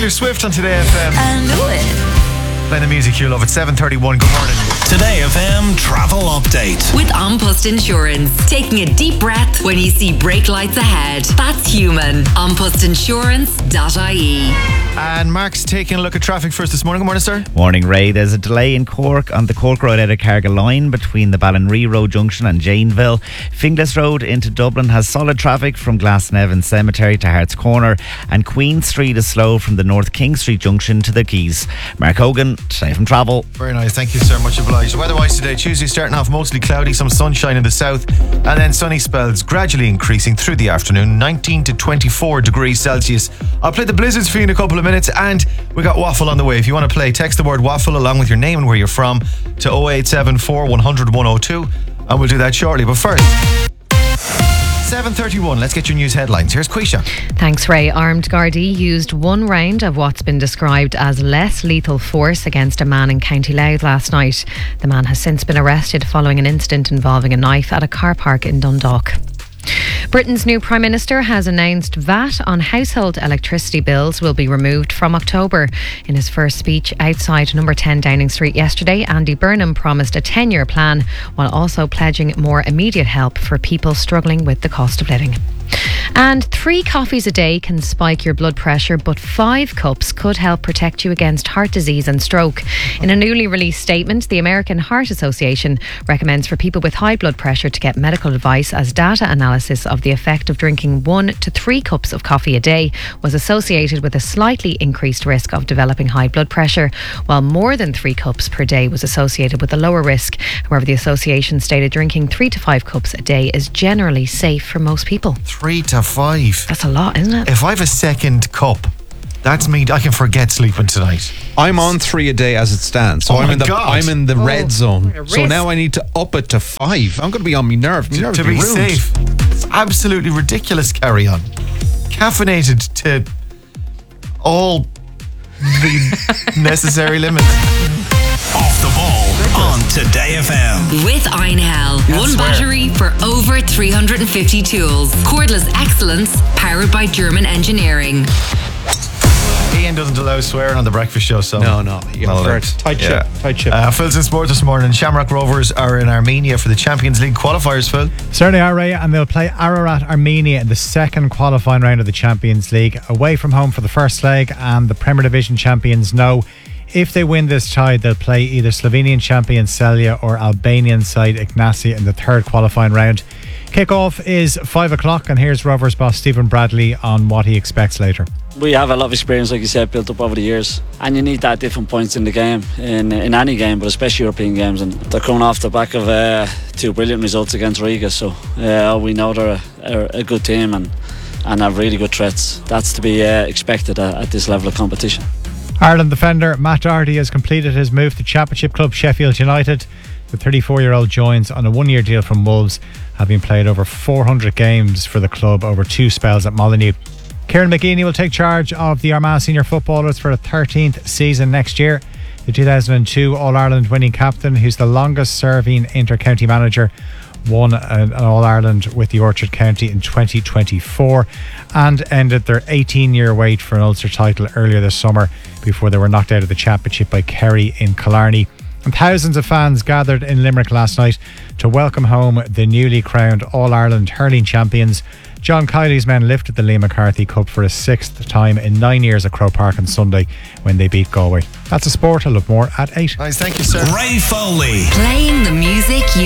Taylor Swift on Today FM. I know it. Playing the music you love at 7:31. Good morning. Today FM travel update. With An Post Insurance. Taking a deep breath when you see brake lights ahead. That's human. AnPostInsurance.ie. And Mark's taking a look at traffic first this morning. Good morning, sir. Morning, Ray. There's a delay in Cork on the Cork Road out of Cargill line between the Ballinree Road Junction and Janeville. Finglas Road into Dublin has solid traffic from Glasnevin Cemetery to Hart's Corner, and Queen Street is slow from the North King Street Junction to the Quays. Mark Hogan, Today from Travel. Very nice. Thank you, sir. Much obliged. Weather-wise today, Tuesday starting off mostly cloudy, some sunshine in the south, and then sunny spells gradually increasing through the afternoon, 19 to 24 degrees Celsius. I'll play the Blizzards for you in a couple of minutes, and we got Waffle on the way. If you want to play, text the word Waffle along with your name and where you're from to 0874 100 102, and we'll do that shortly. But first, 7:31. Let's get your news headlines. Here's Quisha. Thanks, Ray. Armed Gardaí used one round of what's been described as less lethal force against a man in County Louth last night. The man has since been arrested following an incident involving a knife at a car park in Dundalk. Britain's new Prime Minister has announced VAT on household electricity bills will be removed from October. In his first speech outside number 10 Downing Street yesterday, Andy Burnham promised a 10-year plan while also pledging more immediate help for people struggling with the cost of living. And 3 coffees a day can spike your blood pressure, but 5 cups could help protect you against heart disease and stroke. In a newly released statement, the American Heart Association recommends for people with high blood pressure to get medical advice, as data analysis of the effect of drinking 1 to 3 cups of coffee a day was associated with a slightly increased risk of developing high blood pressure, while more than 3 cups per day was associated with a lower risk. However, the association stated drinking 3 to 5 cups a day is generally safe for most people. 3 to 5. That's a lot, isn't it? If I have a second cup, that's me. I can forget sleeping tonight. I'm on 3 a day as it stands. So I'm in the red zone. So now I need to up it to 5. I'm going to be on my nerves. My nerves To will be ruined. safe. It's absolutely ridiculous carry on. Caffeinated to all the necessary limits. Off the ball on Today FM. With Einhell. One battery for over 350 tools. Cordless excellence powered by German engineering. Ian doesn't allow swearing on the breakfast show, so No. You Well, prefer it. Tight ship. Phil's in sport this morning. Shamrock Rovers are in Armenia for the Champions League qualifiers, Phil. Certainly are, Ray, and they'll play Ararat Armenia in the second qualifying round of the Champions League, away from home for the first leg, and the Premier Division champions know if they win this tie, they'll play either Slovenian champion Celje or Albanian side Ignacia in the third qualifying round. Kick-off is 5 o'clock, and here's Rovers boss Stephen Bradley on what he expects later. We have a lot of experience, like you said, built up over the years, and you need that at different points in the game, in any game, but especially European games. And they're coming off the back of 2 brilliant results against Riga, so we know they're a good team and have really good threats. That's to be expected at this level of competition. Ireland defender Matt Doherty has completed his move to Championship club Sheffield United. The 34-year-old joins on a 1-year deal from Wolves, having played over 400 games for the club over 2 spells at Molineux. Kieran McGeeney will take charge of the Armagh senior footballers for a 13th season next year. The 2002 All-Ireland winning captain, who's the longest serving inter-county manager, won an All-Ireland with the Orchard County in 2024 and ended their 18-year wait for an Ulster title earlier this summer before they were knocked out of the championship by Kerry in Killarney. And thousands of fans gathered in Limerick last night to welcome home the newly crowned All-Ireland hurling champions. John Kiley's men lifted the Liam McCarthy Cup for a 6th time in 9 years at Croke Park on Sunday when they beat Galway. That's a sport. I'll look more at 8. Nice, thank you, sir. Ray Foley. Playing the music you